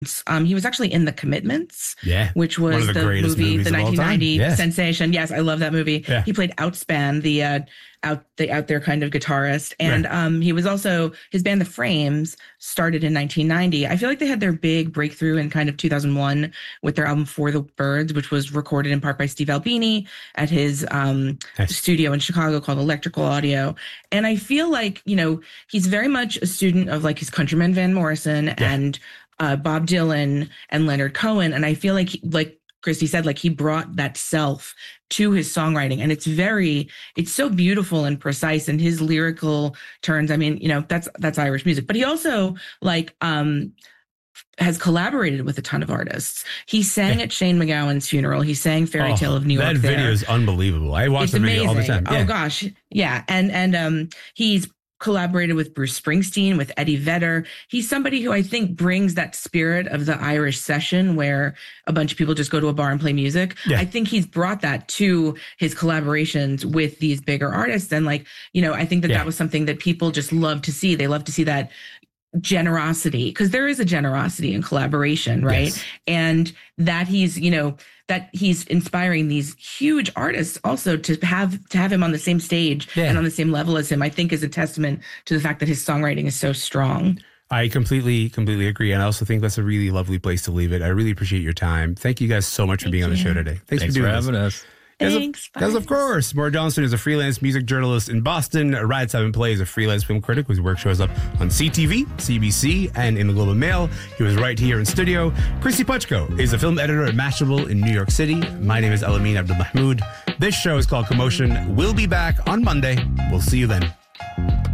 He was actually in The Commitments, Yeah. which One was of the the greatest movie, movies the of all time. 1990 Yes. sensation. Yes, I love that movie. Yeah. He played Outspan, the out there kind of guitarist, and Right. he was also, his band The Frames started in 1990. I feel like they had their big breakthrough in kind of 2001 with their album For the Birds, which was recorded in part by Steve Albini at his Nice. studio in Chicago called Electrical Audio. And I feel like, he's very much a student of like his countryman Van Morrison and Bob Dylan and Leonard Cohen. And I feel like, like Christy said, like he brought that self to his songwriting, and it's so beautiful and precise, and his lyrical turns. I mean, that's Irish music, but he also has collaborated with a ton of artists. He sang at Shane MacGowan's funeral. He sang Fairy Tale of New York. That video is unbelievable. I watch the video all the time. Oh gosh. Yeah. And he's collaborated with Bruce Springsteen, with Eddie Vedder. He's somebody who I think brings that spirit of the Irish session where a bunch of people just go to a bar and play music. Yeah. I think he's brought that to his collaborations with these bigger artists. And I think that was something that people just love to see. They love to see that generosity, because there is a generosity in collaboration, right? Yes. And that he's inspiring these huge artists also to have him on the same stage and on the same level as him, I think is a testament to the fact that his songwriting is so strong. I completely agree. And I also think that's a really lovely place to leave it. I really appreciate your time. Thank you guys so much for being on the show today. Thanks for having us. Thanks. Because of course, Maura Johnston is a freelance music journalist in Boston. Ride 7 Play is a freelance film critic whose work shows up on CTV, CBC, and in the Globe and Mail. He was right here in studio. Christy Puchko is a film editor at Mashable in New York City. My name is Elamin Abdelmahmoud. This show is called Commotion. We'll be back on Monday. We'll see you then.